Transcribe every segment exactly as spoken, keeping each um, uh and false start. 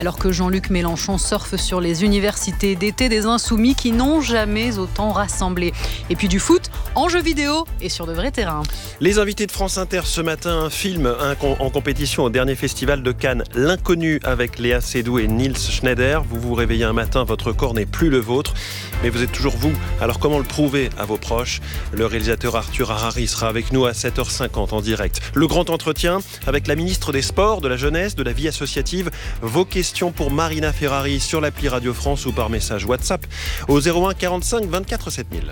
Alors que Jean-Luc Mélenchon surfe sur les universités d'été des Insoumis qui n'ont jamais autant rassemblé. Et puis du foot en jeu vidéo et sur de vrais terrains. Les invités de France Inter ce matin, un film un, en compétition au dernier festival de Cannes, L'Inconnu avec Léa Seydoux et Nils Schneider. Vous vous réveillez un matin, votre corps n'est plus le vôtre, mais vous êtes toujours vous. Alors comment le prouver à vos proches ? Le réalisateur Arthur Harari sera avec nous à sept heures cinquante en direct. Le grand entretien avec la ministre des Sports, de la Jeunesse, de la Vie associative. Vos questions pour Marina Ferrari sur l'appli Radio France ou par message WhatsApp au zéro un quarante-cinq vingt-quatre sept mille.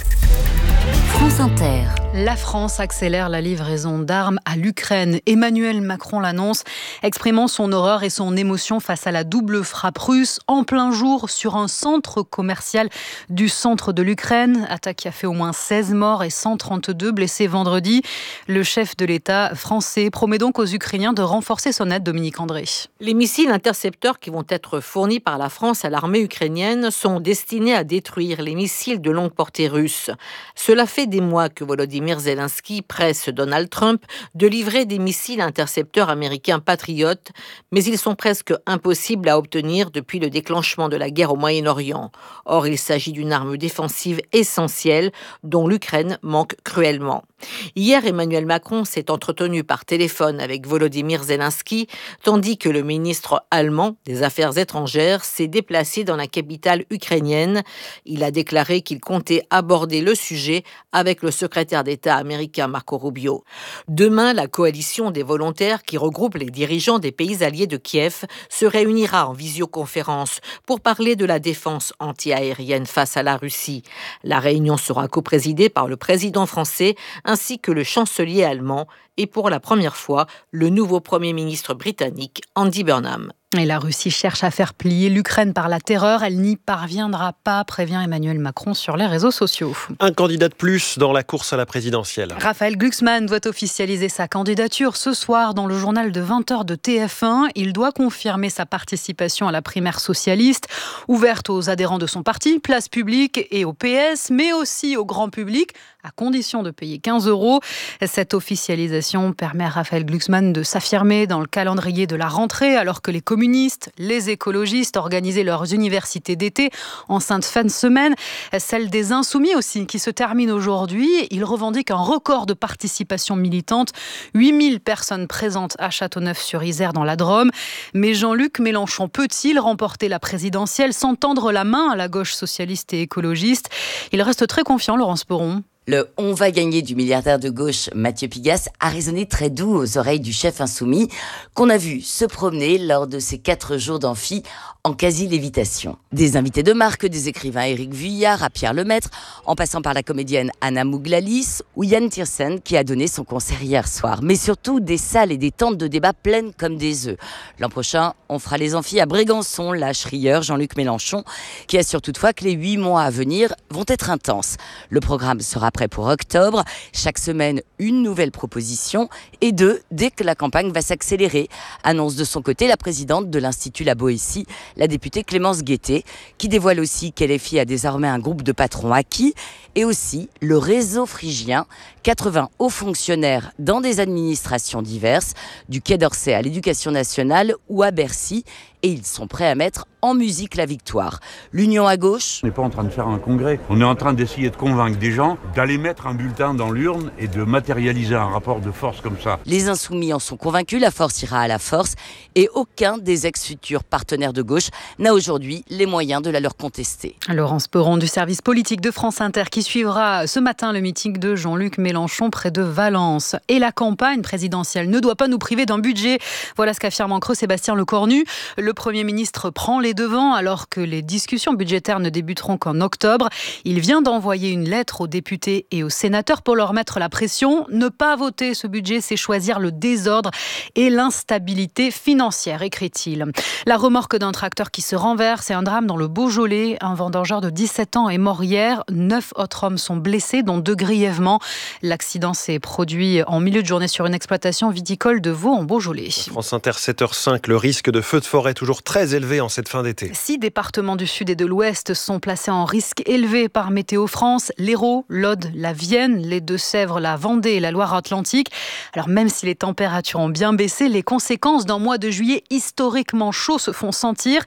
France Inter. La France accélère la livraison d'armes à l'Ukraine. Emmanuel Macron l'annonce, exprimant son horreur et son émotion face à la double frappe russe en plein jour sur un centre commercial du centre de l'Ukraine. Attaque qui a fait au moins seize morts et cent trente-deux blessés vendredi. Le chef de l'État français promet donc aux Ukrainiens de renforcer son aide. Dominique André. Les missiles intercepteurs qui vont être fournis par la France à l'armée ukrainienne sont destinés à détruire les missiles de longue portée russes. Cela fait des mois que Volodymyr Zelensky presse Donald Trump de livrer des missiles intercepteurs américains patriotes, mais ils sont presque impossibles à obtenir depuis le déclenchement de la guerre au Moyen-Orient. Or, il s'agit d'une arme défensive essentielle dont l'Ukraine manque cruellement. Hier, Emmanuel Macron s'est entretenu par téléphone avec Volodymyr Zelensky, tandis que le ministre allemand des Affaires étrangères s'est déplacé dans la capitale ukrainienne. Il a déclaré qu'il comptait aborder le sujet avec le secrétaire d'État américain Marco Rubio. Demain, la coalition des volontaires qui regroupe les dirigeants des pays alliés de Kiev se réunira en visioconférence pour parler de la défense anti-aérienne face à la Russie. La réunion sera coprésidée par le président français ainsi que le chancelier allemand et pour la première fois, le nouveau Premier ministre britannique Andy Burnham. Et la Russie cherche à faire plier l'Ukraine par la terreur. Elle n'y parviendra pas, prévient Emmanuel Macron sur les réseaux sociaux. Un candidat de plus dans la course à la présidentielle. Raphaël Glucksmann doit officialiser sa candidature ce soir dans le journal de vingt heures de T F un. Il doit confirmer sa participation à la primaire socialiste, ouverte aux adhérents de son parti, place publique et au P S, mais aussi au grand public, à condition de payer quinze euros. Cette officialisation permet à Raphaël Glucksmann de s'affirmer dans le calendrier de la rentrée, alors que les communistes, les écologistes organisaient leurs universités d'été en cette fin de semaine. Celle des Insoumis aussi, qui se termine aujourd'hui. Ils revendiquent un record de participation militante. huit mille personnes présentes à Châteauneuf-sur-Isère dans la Drôme. Mais Jean-Luc Mélenchon peut-il remporter la présidentielle sans tendre la main à la gauche socialiste et écologiste ? Il reste très confiant, Laurence Perron. Le « on va gagner » du milliardaire de gauche Mathieu Pigasse a résonné très doux aux oreilles du chef insoumis qu'on a vu se promener lors de ses quatre jours d'amphi en quasi-lévitation. Des invités de marque, des écrivains Éric Vuillard à Pierre Lemaître, en passant par la comédienne Anna Mouglalis ou Yann Tiersen qui a donné son concert hier soir. Mais surtout des salles et des tentes de débat pleines comme des œufs. L'an prochain, on fera les amphis à Brégançon, lâche rieur Jean-Luc Mélenchon, qui assure toutefois que les huit mois à venir vont être intenses. Le programme sera prêt pour octobre. Chaque semaine, une nouvelle proposition. Et deux, dès que la campagne va s'accélérer, annonce de son côté la présidente de l'Institut La Boétie, la députée Clémence Guettet, qui dévoile aussi qu'L F I a désormais un groupe de patrons acquis et aussi le réseau phrygien, quatre-vingts hauts fonctionnaires dans des administrations diverses, du Quai d'Orsay à l'Éducation nationale ou à Bercy, et ils sont prêts à mettre en musique la victoire. L'union à gauche... On n'est pas en train de faire un congrès, on est en train d'essayer de convaincre des gens d'aller mettre un bulletin dans l'urne et de matérialiser un rapport de force comme ça. Les Insoumis en sont convaincus, la force ira à la force, et aucun des ex-futurs partenaires de gauche n'a aujourd'hui les moyens de la leur contester. Laurence Perron du service politique de France Inter qui suivra ce matin le meeting de Jean-Luc Mélenchon près de Valence. Et la campagne présidentielle ne doit pas nous priver d'un budget. Voilà ce qu'affirme en creux Sébastien Lecornu. Le Premier ministre prend les devants alors que les discussions budgétaires ne débuteront qu'en octobre. Il vient d'envoyer une lettre aux députés et aux sénateurs pour leur mettre la pression. Ne pas voter ce budget, c'est choisir le désordre et l'instabilité financière, écrit-il. La remorque d'un tracteur qui se renverse et un drame dans le Beaujolais. Un vendangeur de dix-sept ans est mort hier. Neuf autres hommes sont blessés, dont deux grièvement. L'accident s'est produit en milieu de journée sur une exploitation viticole de Vaux en Beaujolais. France Inter, sept heures cinq, le risque de feu de forêt toujours très élevé en cette fin d'été. Six départements du sud et de l'ouest sont placés en risque élevé par Météo France. L'Hérault, l'Aude, la Vienne, les Deux-Sèvres, la Vendée et la Loire-Atlantique. Alors même si les températures ont bien baissé, les conséquences d'un mois de juillet historiquement chaud se font sentir.